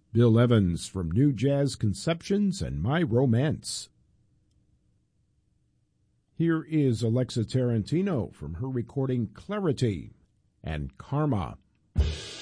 Bill Evans from New Jazz Conceptions and My Romance. Here is Alexa Tarantino from her recording Clarity and Karma.